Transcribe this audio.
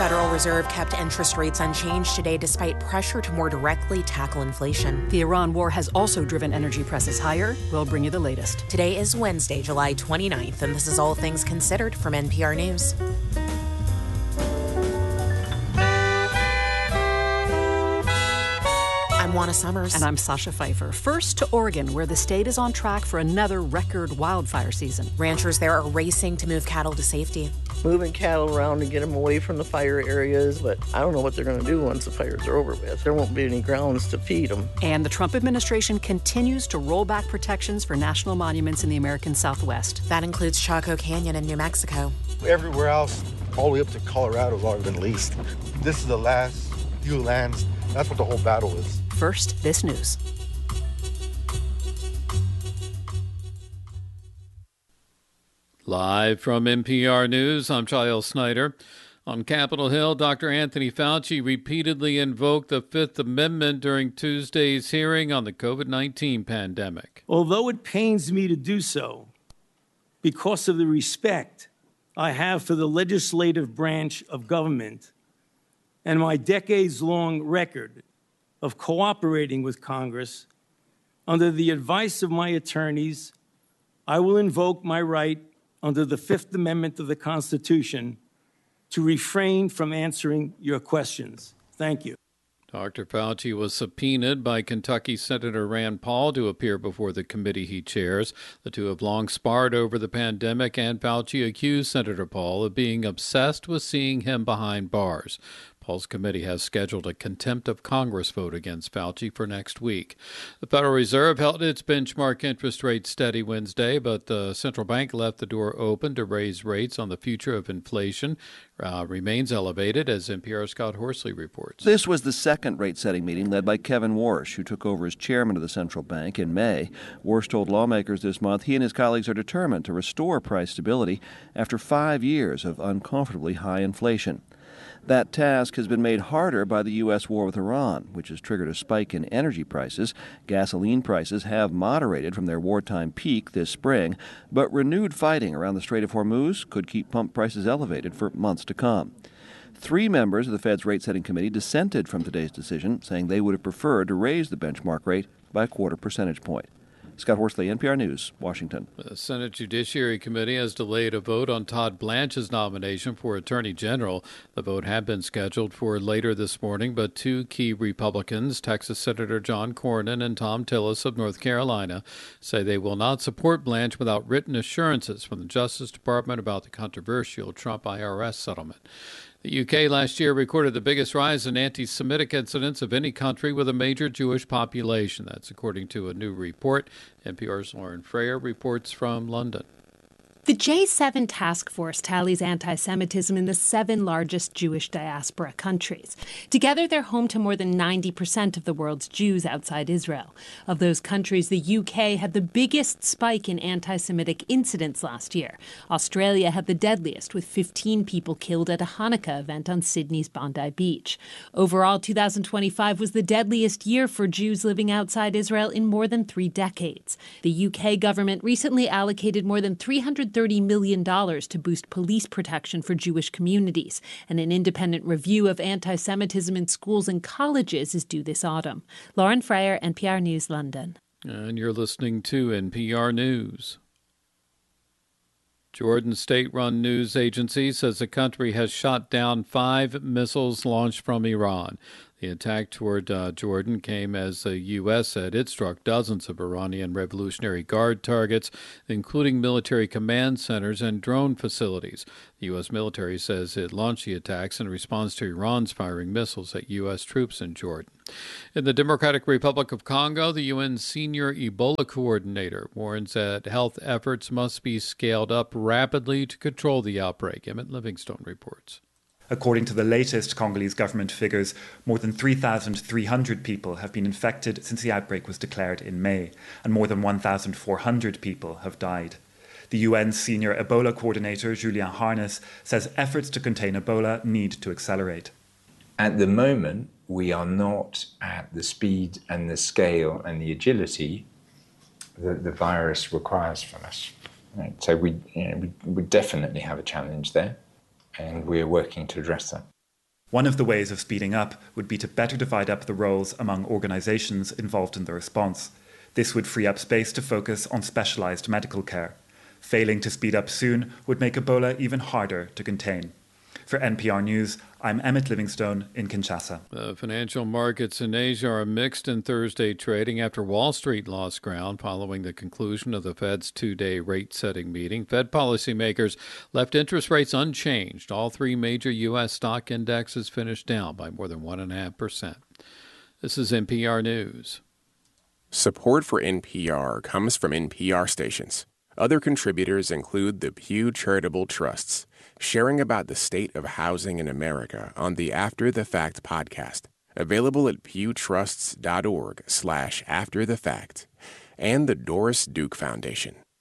Federal Reserve kept interest rates unchanged today despite pressure to more directly tackle inflation. The Iran war has also driven energy prices higher. We'll bring you the latest. Today is Wednesday, July 29th, and this is All Things Considered from NPR News. I'm Juana Summers. And I'm Sasha Pfeiffer. First to Oregon, where the state is on track for another record wildfire season. Ranchers there are racing to move cattle to safety. Moving cattle around to get them away from the fire areas, but I don't know what they're going to do once the fires are over with. There won't be any grounds to feed them. And the Trump administration continues to roll back protections for national monuments in the American Southwest. That includes Chaco Canyon in New Mexico. Everywhere else, all the way up to Colorado, has already been leased. This is the last few lands. That's what the whole battle is. First, this news. Live from NPR News, I'm Giles Snyder. On Capitol Hill, Dr. Anthony Fauci repeatedly invoked the Fifth Amendment during Tuesday's hearing on the COVID-19 pandemic. Although it pains me to do so, because of the respect I have for the legislative branch of government and my decades-long record of cooperating with Congress, under the advice of my attorneys, I will invoke my right under the Fifth Amendment of the Constitution to refrain from answering your questions. Thank you. Dr. Fauci was subpoenaed by Kentucky Senator Rand Paul to appear before the committee he chairs. The two have long sparred over the pandemic, and Fauci accused Senator Paul of being obsessed with seeing him behind bars. Paul's committee has scheduled a contempt of Congress vote against Fauci for next week. The Federal Reserve held its benchmark interest rate steady Wednesday, but the central bank left the door open to raise rates on the future of inflation. Remains elevated, as NPR's Scott Horsley reports. This was the second rate-setting meeting led by Kevin Warsh, who took over as chairman of the central bank in May. Warsh told lawmakers this month he and his colleagues are determined to restore price stability after 5 years of uncomfortably high inflation. That task has been made harder by the U.S. war with Iran, which has triggered a spike in energy prices. Gasoline prices have moderated from their wartime peak this spring, but renewed fighting around the Strait of Hormuz could keep pump prices elevated for months to come. 3 members of the Fed's rate-setting committee dissented from today's decision, saying they would have preferred to raise the benchmark rate by a 0.25 percentage point. Scott Horsley, NPR News, Washington. The Senate Judiciary Committee has delayed a vote on Todd Blanche's nomination for Attorney General. The vote had been scheduled for later this morning, but 2 key Republicans, Texas Senator John Cornyn and Thom Tillis of North Carolina, say they will not support Blanche without written assurances from the Justice Department about the controversial Trump IRS settlement. The UK last year recorded the biggest rise in anti-Semitic incidents of any country with a major Jewish population. That's according to a new report. NPR's Lauren Freyer reports from London. The J7 task force tallies anti-Semitism in the 7 largest Jewish diaspora countries. Together, they're home to more than 90% of the world's Jews outside Israel. Of those countries, the UK had the biggest spike in anti-Semitic incidents last year. Australia had the deadliest, with 15 people killed at a Hanukkah event on Sydney's Bondi Beach. Overall, 2025 was the deadliest year for Jews living outside Israel in more than 3 decades. The UK government recently allocated more than $330 million to boost police protection for Jewish communities, and an independent review of anti-Semitism in schools and colleges is due this autumn. Lauren Freyer, NPR News, London. And you're listening to NPR News. Jordan state-run news agency says the country has shot down 5 missiles launched from Iran. The attack toward Jordan came as the U.S. said it struck dozens of Iranian Revolutionary Guard targets, including military command centers and drone facilities. The U.S. military says it launched the attacks in response to Iran's firing missiles at U.S. troops in Jordan. In the Democratic Republic of Congo, the UN senior Ebola coordinator warns that health efforts must be scaled up rapidly to control the outbreak. Emmett Livingstone reports. According to the latest Congolese government figures, more than 3,300 people have been infected since the outbreak was declared in May, and more than 1,400 people have died. The UN senior Ebola coordinator, Julien Harness, says efforts to contain Ebola need to accelerate. At the moment, we are not at the speed and the scale and the agility that the virus requires from us. Right? So we definitely have a challenge there, and we're working to address that. One of the ways of speeding up would be to better divide up the roles among organizations involved in the response. This would free up space to focus on specialized medical care. Failing to speed up soon would make Ebola even harder to contain. For NPR News, I'm Emmett Livingstone in Kinshasa. The financial markets in Asia are mixed in Thursday trading after Wall Street lost ground following the conclusion of the Fed's two-day rate-setting meeting. Fed policymakers left interest rates unchanged. All three major U.S. stock indexes finished down by more than 1.5%. This is NPR News. Support for NPR comes from NPR stations. Other contributors include the Pew Charitable Trusts, sharing about the state of housing in America on the After the Fact podcast, available at pewtrusts.org/afterthefact, and the Doris Duke Foundation.